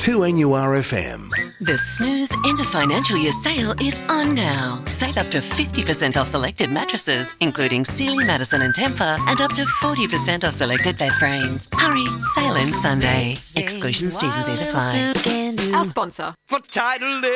2NURFM. The Snooze End of Financial Year sale is on now. Save up to 50% off selected mattresses, including Sealy, Madison and Tempur, and up to 40% off selected bed frames. Hurry, sale ends Sunday. Exclusions, T's and C's apply. Our sponsor. For title